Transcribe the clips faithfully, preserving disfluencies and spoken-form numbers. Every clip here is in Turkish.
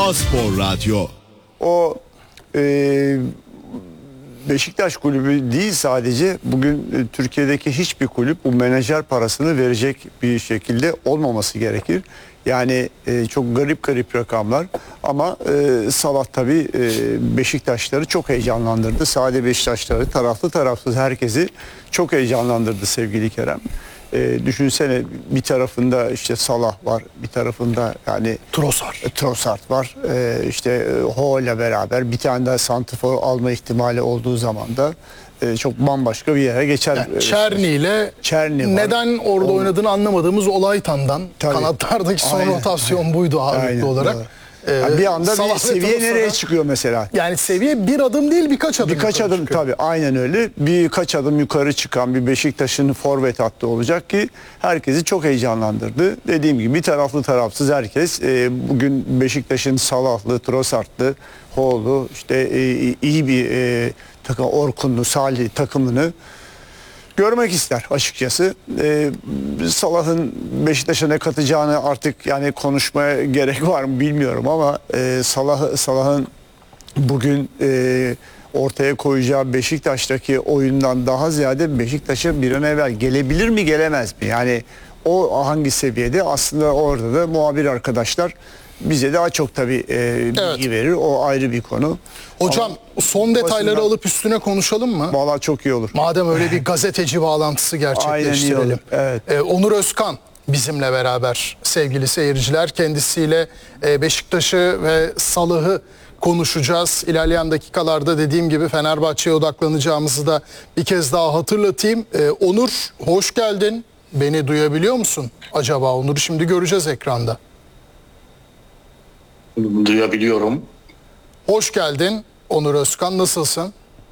A-Spor Radyo. O e, Beşiktaş kulübü değil sadece, bugün e, Türkiye'deki hiçbir kulüp bu menajer parasını verecek bir şekilde olmaması gerekir. Yani e, çok garip garip rakamlar ama e, Salah tabii e, Beşiktaşları çok heyecanlandırdı. Sadece Beşiktaşları, taraflı tarafsız herkesi çok heyecanlandırdı sevgili Kerem. E, düşünsene, bir tarafında işte Salah var, bir tarafında yani Trossard, e, Trossard var, e, işte e, Ho ile beraber bir tane daha santrfor alma ihtimali olduğu zaman da e, çok bambaşka bir yere geçer. yani Çerni ile Çerni neden orada o, oynadığını anlamadığımız Olaytan'dan, kanatlardaki son Aynen. rotasyon buydu ağırlıklı Aynen. olarak. Ee, yani bir anda Salah bir seviye nereye çıkıyor mesela? Yani seviye bir adım değil, birkaç adım Birkaç adım çıkıyor. tabii, aynen öyle. Birkaç adım yukarı çıkan bir Beşiktaş'ın forvet hattı olacak ki herkesi çok heyecanlandırdı. Dediğim gibi bir taraflı tarafsız herkes e, bugün Beşiktaş'ın Salahlı, Trossardlı, Ho'lu, işte e, iyi bir e, takım, Orkunlu, Salih takımını görmek ister açıkçası. Ee, Salah'ın Beşiktaş'a ne katacağını artık yani konuşmaya gerek var mı bilmiyorum ama e, Salah Salah'ın bugün e, ortaya koyacağı Beşiktaş'taki oyundan daha ziyade Beşiktaş'a bir an evvel gelebilir mi gelemez mi? Yani o hangi seviyede, aslında orada da muhabir arkadaşlar bize daha çok tabii e, bilgi Evet. verir. O ayrı bir konu. Hocam Ama son detayları basından, alıp üstüne konuşalım mı? vallahi çok iyi olur. Madem öyle bir gazeteci bağlantısı gerçekleştirelim. Aynen iyi olur, evet. Ee, Onur Özkan bizimle beraber sevgili seyirciler. Kendisiyle e, Beşiktaş'ı ve Salah'ı konuşacağız. İlerleyen dakikalarda dediğim gibi Fenerbahçe'ye odaklanacağımızı da bir kez daha hatırlatayım. Ee, Onur, hoş geldin. Beni duyabiliyor musun acaba? Onur'u şimdi göreceğiz ekranda. Duyabiliyorum. Hoş geldin Onur Özkan, nasılsın?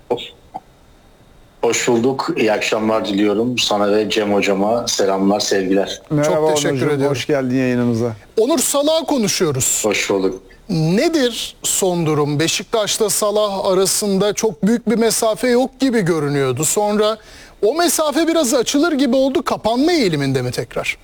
Hoş bulduk. İyi akşamlar diliyorum. Sana ve Cem hocama selamlar, sevgiler. Merhaba Çok teşekkür Onurcuğum, ediyorum. hoş geldin yayınımıza. Onur, Salah'ı konuşuyoruz. Hoş bulduk. Nedir son durum? Beşiktaş'ta Salah arasında çok büyük bir mesafe yok gibi görünüyordu. Sonra o mesafe biraz açılır gibi oldu. Kapanma eğiliminde mi tekrar?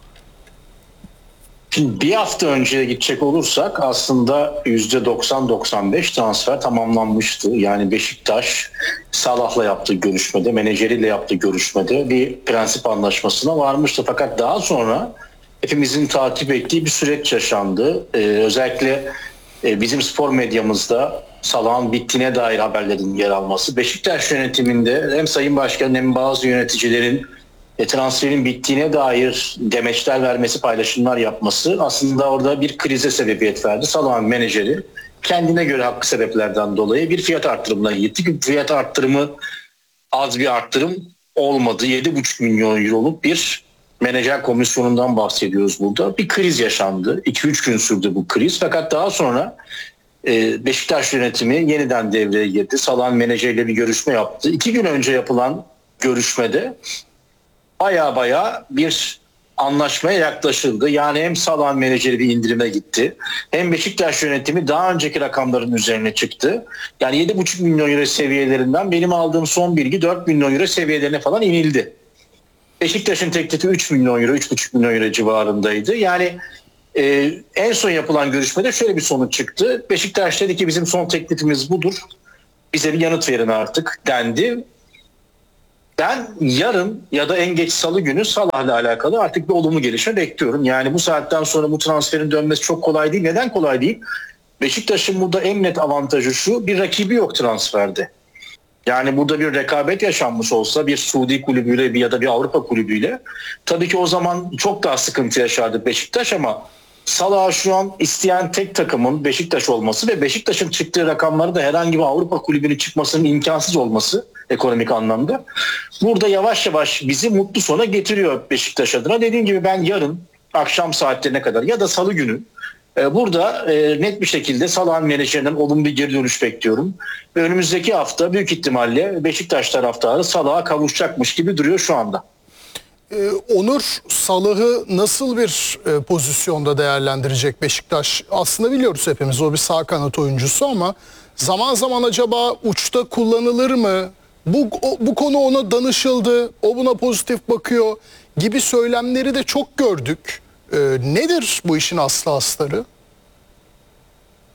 Şimdi bir hafta önce gidecek olursak aslında yüzde doksan doksan beş transfer tamamlanmıştı. Yani Beşiktaş Salah'la yaptığı görüşmede, menajeriyle yaptığı görüşmede bir prensip anlaşmasına varmıştı. Fakat daha sonra hepimizin takip ettiği bir süreç yaşandı. Ee, özellikle e, bizim spor medyamızda Salah'ın bittiğine dair haberlerin yer alması, Beşiktaş yönetiminde hem Sayın Başkan'ın hem bazı yöneticilerin E, transferin bittiğine dair demeçler vermesi, paylaşımlar yapması aslında orada bir krize sebebiyet verdi. Salah'ın menajeri kendine göre haklı sebeplerden dolayı bir fiyat arttırımına gitti. Fiyat arttırımı az bir arttırım olmadı. yedi buçuk milyon euroluk bir menajer komisyonundan bahsediyoruz burada. Bir kriz yaşandı. iki üç gün sürdü bu kriz. Fakat daha sonra e, Beşiktaş yönetimi yeniden devreye girdi. Salah'ın menajeriyle bir görüşme yaptı. İki gün önce yapılan görüşmede baya baya bir anlaşmaya yaklaşıldı. Yani hem Salah'ın menajeri bir indirime gitti, hem Beşiktaş yönetimi daha önceki rakamların üzerine çıktı. Yani yedi buçuk milyon euro seviyelerinden benim aldığım son bilgi dört milyon euro seviyelerine falan inildi. Beşiktaş'ın teklifi üç milyon euro, üç buçuk milyon euro civarındaydı. Yani e, en son yapılan görüşmede şöyle bir sonuç çıktı. Beşiktaş dedi ki bizim son teklifimiz budur. Bize bir yanıt verin artık dendi. Ben yarın ya da en geç salı günü Salah'la alakalı artık bir olumlu gelişme bekliyorum. Yani bu saatten sonra bu transferin dönmesi çok kolay değil. Neden kolay değil? Beşiktaş'ın burada en net avantajı şu: bir rakibi yok transferde. Yani burada bir rekabet yaşanmış olsa bir Suudi kulübüyle ya da bir Avrupa kulübüyle tabii ki o zaman çok daha sıkıntı yaşardı Beşiktaş, ama Salah şu an isteyen tek takımın Beşiktaş olması ve Beşiktaş'ın çıktığı rakamları da herhangi bir Avrupa kulübünün çıkmasının imkansız olması ekonomik anlamda burada yavaş yavaş bizi mutlu sona getiriyor Beşiktaş adına. Dediğim gibi ben yarın akşam saatlerine kadar ya da salı günü e, burada e, net bir şekilde Salah'ın menajerinden olumlu bir geri dönüş bekliyorum. Ve önümüzdeki hafta büyük ihtimalle Beşiktaş taraftarı Salah'a kavuşacakmış gibi duruyor şu anda. Ee, Onur, Salah'ı nasıl bir e, pozisyonda değerlendirecek Beşiktaş? Aslında biliyoruz hepimiz, o bir sağ kanat oyuncusu ama zaman zaman acaba uçta kullanılır mı? Bu, o, bu konu ona danışıldı, o buna pozitif bakıyor gibi söylemleri de çok gördük. Ee, nedir bu işin aslı astarı?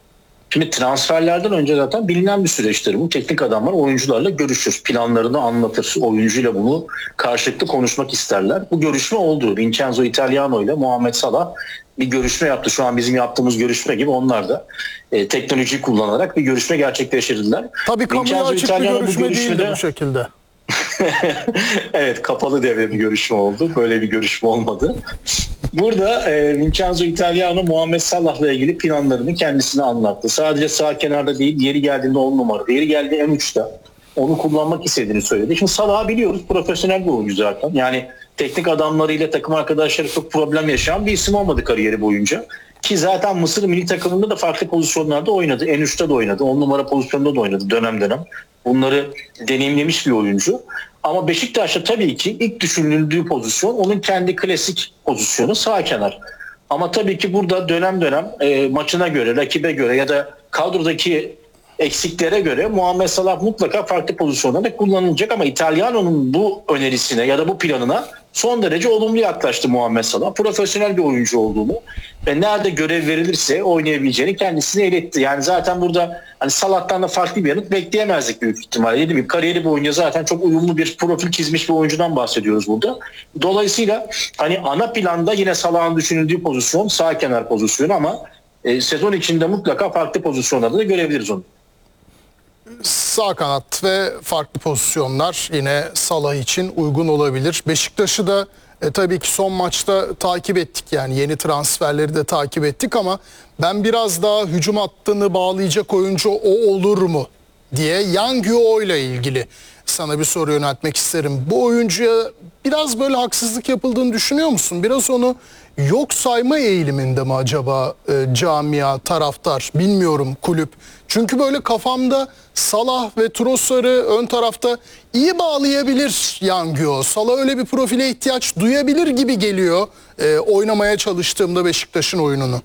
Şimdi transferlerden önce zaten bilinen bir süreçtir bu. Teknik adamlar oyuncularla görüşür, planlarını anlatır. Oyuncuyla bunu karşılıklı konuşmak isterler. Bu görüşme oldu. Vincenzo Italiano ile Muhammed Salah bir görüşme yaptı. Şu an bizim yaptığımız görüşme gibi onlar da e, teknolojiyi kullanarak bir görüşme gerçekleştirdiler. Tabii kamuya Vincenzo açık bir Italiano görüşme bu değildi görüşmede- bu şekilde. Evet, kapalı devre bir görüşme oldu. Böyle bir görüşme olmadı. Burada e, Vincenzo Italiano Muhammed Salah'la ilgili planlarını kendisine anlattı. Sadece sağ kenarda değil, yeri geldiğinde on numara, yeri geldi en uçta. Onu kullanmak istediğini söyledi. Şimdi Salah'ı biliyoruz, profesyonel bir oyuncu zaten. Yani teknik adamlarıyla, takım arkadaşları çok problem yaşayan bir isim olmadı kariyeri boyunca. Ki zaten Mısır milli takımında da farklı pozisyonlarda oynadı. En uçta da oynadı. on numara pozisyonunda da oynadı dönem dönem. Bunları deneyimlemiş bir oyuncu. Ama Beşiktaş'ta tabii ki ilk düşünüldüğü pozisyon onun kendi klasik pozisyonu sağ kenar. Ama tabii ki burada dönem dönem e, maçına göre, rakibe göre ya da kadrodaki eksiklere göre Muhammed Salah mutlaka farklı pozisyonlarda kullanılacak ama İtalyano'nun bu önerisine ya da bu planına son derece olumlu yaklaştı Muhammed Salah. Profesyonel bir oyuncu olduğunu ve nerede görev verilirse oynayabileceğini kendisine iletti. Yani zaten burada hani Salah'tan da farklı bir yanıt bekleyemezdik büyük ihtimalle. Dediğim gibi kariyeri boyunca zaten çok uyumlu bir profil çizmiş bir oyuncudan bahsediyoruz burada. Dolayısıyla hani ana planda yine Salah'ın düşünüldüğü pozisyon sağ kenar pozisyonu ama e, sezon içinde mutlaka farklı pozisyonlarda da görebiliriz onu. Sağ kanat ve farklı pozisyonlar yine Salah için uygun olabilir. Beşiktaş'ı da e, tabii ki son maçta takip ettik, yani yeni transferleri de takip ettik ama ben biraz daha hücum hattını bağlayacak oyuncu o olur mu diye Yang Yo ile ilgili sana bir soru yöneltmek isterim. Bu oyuncuya biraz böyle haksızlık yapıldığını düşünüyor musun? Biraz onu yok sayma eğiliminde mi acaba e, camia, taraftar, bilmiyorum, kulüp? Çünkü böyle kafamda Salah ve Trossard'ı ön tarafta iyi bağlayabilir Yang Yo. Salah öyle bir profile ihtiyaç duyabilir gibi geliyor e, oynamaya çalıştığımda Beşiktaş'ın oyununu.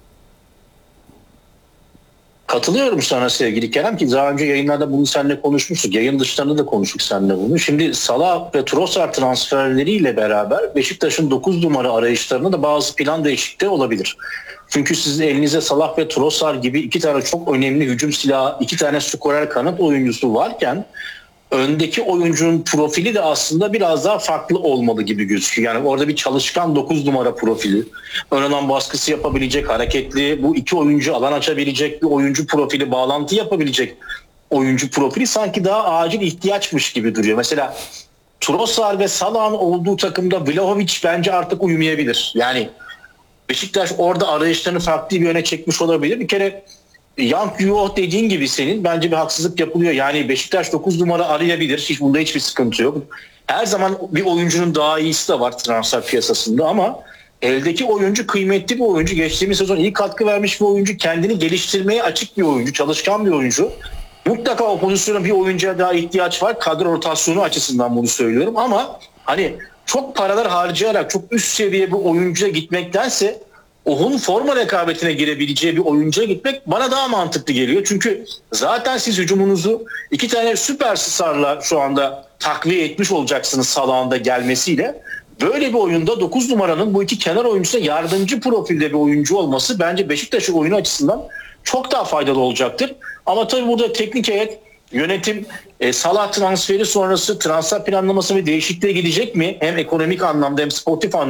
Katılıyorum sana sevgili Kerem ki daha önce yayınlarda bunu seninle konuşmuştuk. Yayın dışlarında da konuştuk seninle bunu. Şimdi Salah ve Trossard transferleriyle beraber Beşiktaş'ın dokuz numara arayışlarında da bazı plan değişiklikleri olabilir. Çünkü sizin elinizde Salah ve Trossard gibi iki tane çok önemli hücum silahı, iki tane skorer kanat oyuncusu varken öndeki oyuncunun profili de aslında biraz daha farklı olmalı gibi gözüküyor. Yani orada bir çalışkan dokuz numara profili, ön alan baskısı yapabilecek, hareketli, bu iki oyuncu alan açabilecek bir oyuncu profili, bağlantı yapabilecek oyuncu profili sanki daha acil ihtiyaçmış gibi duruyor. Mesela Trossard ve Salah'ın olduğu takımda Vlahovic bence artık uyumayabilir. Yani Beşiktaş orada arayışlarını farklı bir yöne çekmiş olabilir. Bir kere Yang Yo dediğin gibi senin bence bir haksızlık yapılıyor. Yani Beşiktaş dokuz numara arayabilir. Hiç bunda hiçbir sıkıntı yok. Her zaman bir oyuncunun daha iyisi de var transfer piyasasında ama eldeki oyuncu kıymetli bir oyuncu. Geçtiğimiz sezon iyi katkı vermiş bir oyuncu. Kendini geliştirmeye açık bir oyuncu. Çalışkan bir oyuncu. Mutlaka o pozisyona bir oyuncuya daha ihtiyaç var. Kadro rotasyonu açısından bunu söylüyorum ama hani çok paralar harcayarak çok üst seviye bir oyuncuya gitmektense onun forma rekabetine girebileceği bir oyuncuya gitmek bana daha mantıklı geliyor. Çünkü zaten siz hücumunuzu iki tane süperstarla şu anda takviye etmiş olacaksınız Salah'ın da gelmesiyle. Böyle bir oyunda dokuz numaranın bu iki kenar oyuncusuna yardımcı profilde bir oyuncu olması bence Beşiktaş'ın oyunu açısından çok daha faydalı olacaktır. Ama tabii burada teknik heyet, yönetim e, Salah transferi sonrası transfer planlaması ve değişikliğe gidecek mi? Hem ekonomik anlamda hem sportif anlamda.